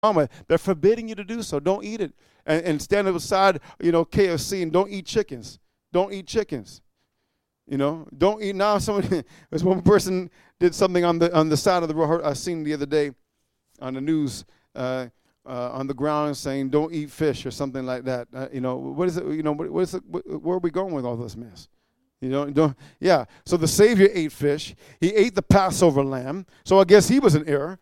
mama, they're forbidding you to do so. Don't eat it. And stand beside, KFC and don't eat chickens. Don't eat chickens. Don't eat. Now there's one person did something on the side of the road I seen the other day on the news on the ground saying don't eat fish or something like that. What is it? What is it? Where are we going with all this mess? Yeah. So the Savior ate fish. He ate the Passover lamb. So I guess he was in error.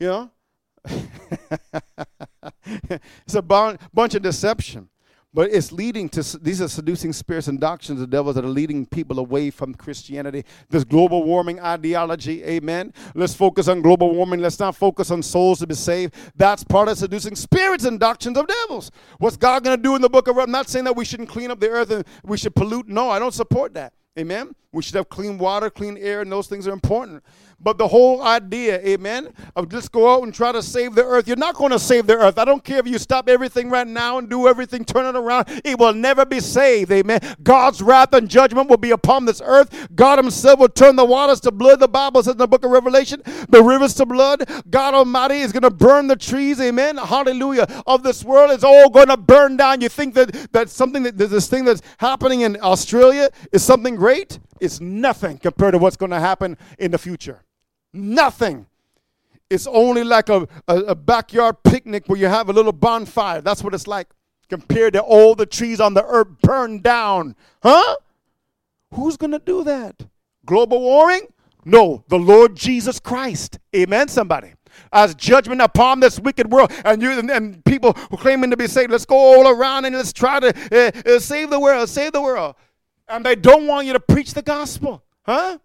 It's a bunch of deception. But it's leading to, these are seducing spirits and doctrines of devils that are leading people away from Christianity. This global warming ideology, amen. Let's focus on global warming. Let's not focus on souls to be saved. That's part of seducing spirits and doctrines of devils. What's God going to do in the book of Revelation? I'm not saying that we shouldn't clean up the earth and we should pollute. No, I don't support that. Amen. We should have clean water, clean air, and those things are important. But the whole idea, amen, of just go out and try to save the earth. You're not going to save the earth. I don't care if you stop everything right now and do everything, turn it around. It will never be saved, amen. God's wrath and judgment will be upon this earth. God himself will turn the waters to blood. The Bible says in the book of Revelation, the rivers to blood. God Almighty is going to burn the trees, amen, hallelujah, of this world. It's all going to burn down. You think that something, that this thing that's happening in Australia is something great? It's nothing compared to what's going to happen in the future. Nothing. It's only like a backyard picnic where you have a little bonfire. That's what it's like compared to all the trees on the earth burned down. Huh? Who's going to do that? Global warming? No, the Lord Jesus Christ. Amen, somebody. As judgment upon this wicked world. And people who claiming to be saved, let's go all around and let's try to save the world, save the world. And they don't want you to preach the gospel. Huh?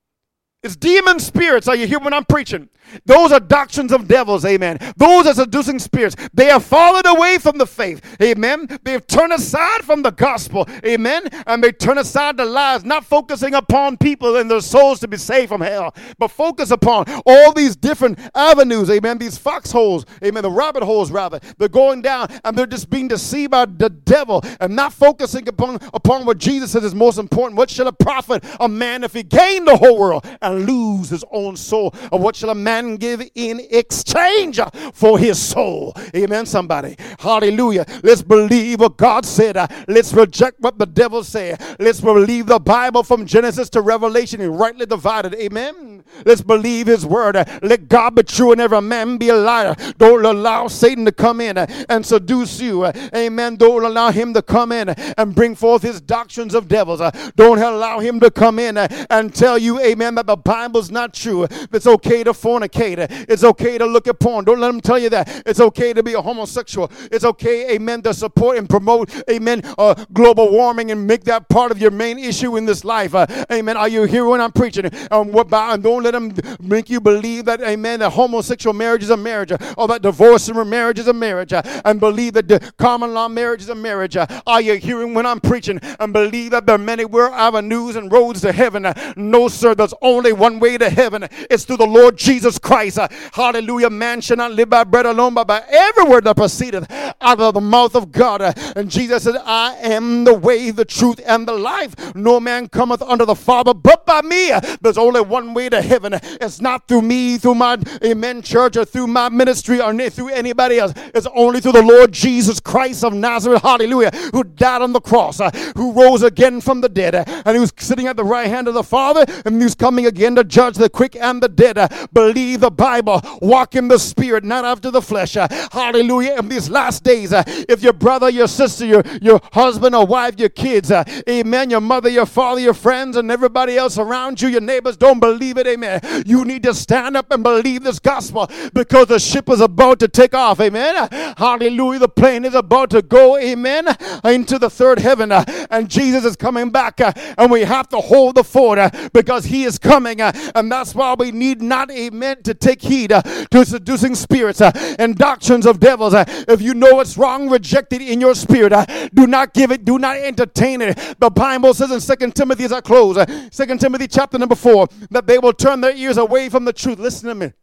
It's demon spirits. Are you hearing when I'm preaching? Those are doctrines of devils, amen. Those are seducing spirits. They have fallen away from the faith, amen. They've turned aside from the gospel, amen. And they turn aside the lies, not focusing upon people and their souls to be saved from hell, but focus upon all these different avenues, amen. These foxholes, amen, the rabbit holes rather. They're going down and they're just being deceived by the devil and not focusing upon what Jesus says is most important. What shall it profit a man if he gain the whole world and lose his own soul? Or what shall a man give in exchange for his soul? Amen, somebody. Hallelujah. Let's believe what God said. Let's reject what the devil said. Let's believe the Bible from Genesis to Revelation and rightly divided. Amen. Let's believe his word. Let God be true and every man be a liar. Don't allow Satan to come in and seduce you. Amen. Don't allow him to come in and bring forth his doctrines of devils. Don't allow him to come in and tell you, amen, that the Bible's not true. It's okay to fornicate. It's okay to look at porn. Don't let them tell you that. It's okay to be a homosexual. It's okay, amen, to support and promote, amen, global warming and make that part of your main issue in this life. Amen. Are you here when I'm preaching? And don't let them make you believe that, amen, that homosexual marriage is a marriage, or that divorce and marriage is a marriage, and believe that the common law marriage is a marriage. Are you hearing when I'm preaching? And believe that there are many avenues and roads to heaven. No, sir, there's only one way to heaven. It's through the Lord Jesus Christ. Hallelujah. Man shall not live by bread alone, but by every word that proceedeth out of the mouth of God. And Jesus said, I am the way, the truth, and the life. No man cometh unto the Father but by me. There's only one way to heaven. It's not through me, through my, amen, church, or through my ministry, or through anybody else. It's only through the Lord Jesus Christ of Nazareth, hallelujah, who died on the cross, who rose again from the dead, and who's sitting at the right hand of the Father, and who's coming again to judge the quick and the dead. Believe the Bible, walk in the Spirit, not after the flesh. Hallelujah. In these last days, if your brother, your sister, your husband or wife, your kids, amen, your mother, your father, your friends, and everybody else around you, your neighbors, don't believe it, amen. You need to stand up and believe this gospel, because the ship is about to take off, amen. Hallelujah. The plane is about to go, amen, into the third heaven, and Jesus is coming back, and we have to hold the fort, because he is coming, and that's why we need not, amen, to take heed to seducing spirits and doctrines of devils. If you know it's wrong, reject it in your spirit. Do not give it, do not entertain it. The Bible says in 2 Timothy, as I close, 2 Timothy chapter number 4, that they will turn their ears away from the truth. Listen to me.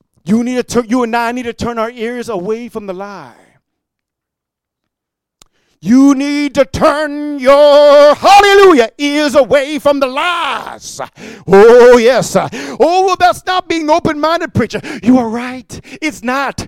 You and I need to turn our ears away from the lie. You need to turn your, hallelujah, ears away from the lies. Oh, yes. Oh, well, that's not being open-minded, preacher. You are right. It's not.